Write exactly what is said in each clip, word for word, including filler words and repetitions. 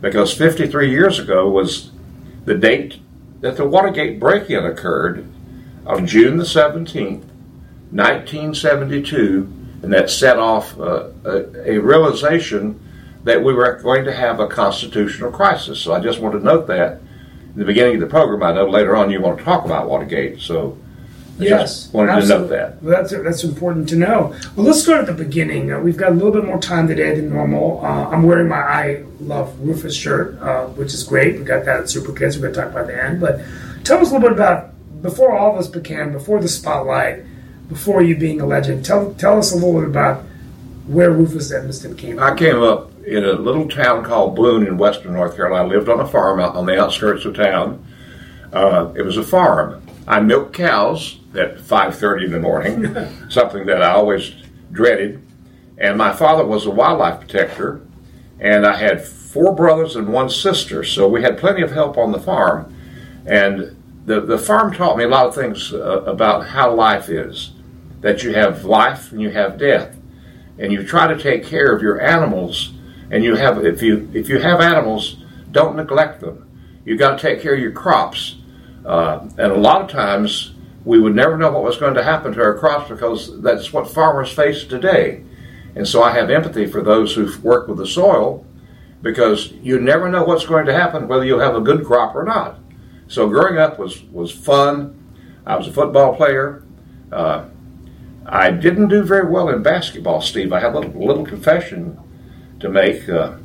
because fifty-three years ago was the date that the Watergate break-in occurred on June the seventeenth, nineteen seventy-two, and that set off uh, a, a realization that we were going to have a constitutional crisis. So I just want to note that in the beginning of the program. I know later on you want to talk about Watergate, so I yes, just wanted absolutely. to note that. Well, that's that's important to know. Well, let's start at the beginning. Uh, we've got a little bit more time today than normal. Uh, I'm wearing my I Love Rufus shirt, uh, which is great. We got that at Super Kids. We're going to talk about the end. But tell us a little bit about, before all of us began, before the spotlight, before you being a legend, tell tell us a little bit about where Rufus Edmisten came from. I came up in a little town called Boone in western North Carolina. I lived on a farm out on the outskirts of town. Uh, it was a farm. I milked cows at five thirty in the morning, something that I always dreaded. And my father was a wildlife protector, and I had four brothers and one sister, so we had plenty of help on the farm. And the, the farm taught me a lot of things uh, about how life is, that you have life and you have death. And you try to take care of your animals, and you have if you if you have animals, don't neglect them. You've got to take care of your crops. Uh, and a lot of times, we would never know what was going to happen to our crops because that's what farmers face today. And so I have empathy for those who work with the soil, because you never know what's going to happen, whether you'll have a good crop or not. So growing up was, was fun. I was a football player. Uh, I didn't do very well in basketball, Steve. I have a little, little confession to make. Uh,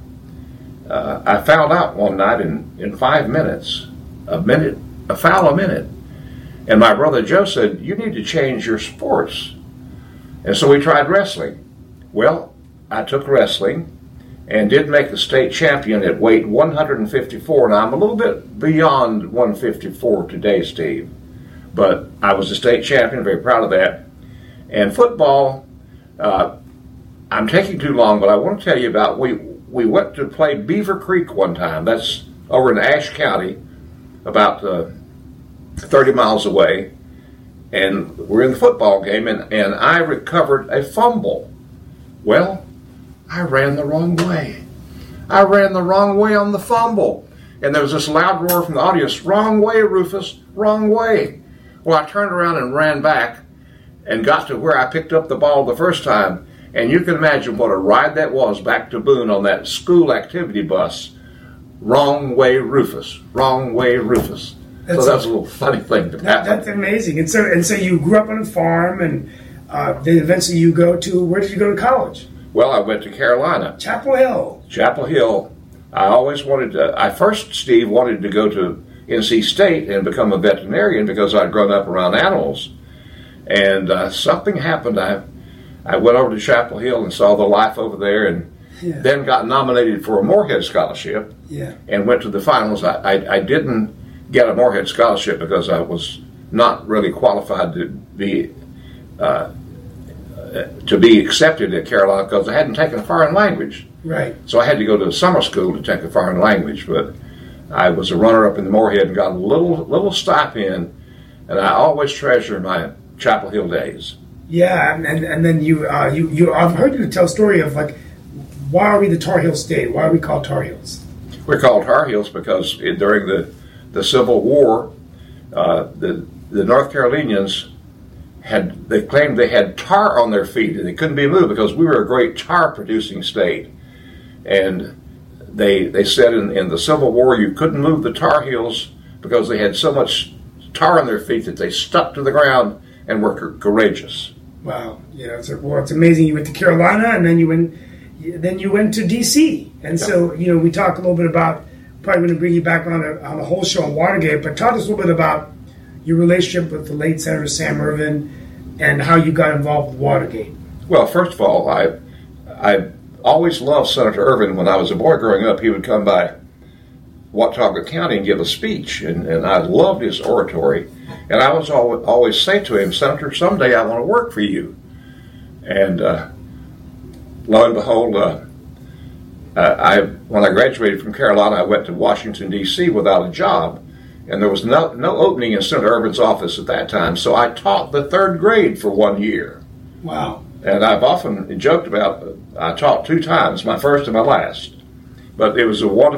uh, I fouled out one night in, in five minutes, a minute, a foul a minute. And my brother Joe said, "You need to change your sports." And so we tried wrestling. Well, I took wrestling and did make the state champion at weight one fifty-four. Now, I'm a little bit beyond one fifty-four today, Steve. But I was a state champion, very proud of that. And football, uh, I'm taking too long, but I want to tell you about, we, we went to play Beaver Creek one time. That's over in Ashe County, about uh, thirty miles away, and we're in the football game, and, and I recovered a fumble. Well, I ran the wrong way. I ran the wrong way on the fumble, and there was this loud roar from the audience, "Wrong way, Rufus, wrong way." Well, I turned around and ran back and got to where I picked up the ball the first time, and you can imagine what a ride that was back to Boone on that school activity bus. Wrong way, Rufus, wrong way, Rufus. That's so that's a, a little funny thing that happened. That's amazing. And so, and so you grew up on a farm, and uh, then eventually you go to, where did you go to college? Well, I went to Carolina. Chapel Hill. Chapel Hill. I always wanted to, I first, Steve, wanted to go to N C State and become a veterinarian because I'd grown up around animals. And uh, something happened. I I went over to Chapel Hill and saw the life over there, and yeah. then got nominated for a Moorhead Scholarship yeah. and went to the finals. I, I, I didn't get a Moorhead Scholarship because I was not really qualified to be uh, to be accepted at Carolina because I hadn't taken a foreign language. Right. So I had to go to summer school to take a foreign language, but I was a runner-up in the Moorhead and got a little little stipend, and I always treasure my Chapel Hill days. Yeah, and and, and then you uh, you you I've heard you tell a story of, like, why are we the Tar Heel State? Why are we called Tar Heels? We're called Tar Heels because it, during the the Civil War, uh, the the North Carolinians had they claimed they had tar on their feet and they couldn't be moved because we were a great tar producing state, and they they said in, in the Civil War you couldn't move the Tar Heels because they had so much tar on their feet that they stuck to the ground and were co- courageous. Wow, yeah, it's, well, it's amazing. You went to Carolina, and then you went then you went to D C, and yeah. so you know we talked a little bit about. Probably going to bring you back on a, on a whole show on Watergate, but talk to us a little bit about your relationship with the late Senator Sam Ervin and how you got involved with Watergate. Well, first of all, I I always loved Senator Ervin. When I was a boy growing up, he would come by Watauga County and give a speech, and, and I loved his oratory. And I was always, always say to him, "Senator, someday I want to work for you." And uh, lo and behold, uh, Uh, I, when I graduated from Carolina, I went to Washington, D C without a job, and there was no, no opening in Senator Ervin's office at that time, so I taught the third grade for one year. Wow. And I've often joked about, I taught two times, my first and my last. But it was a wonderful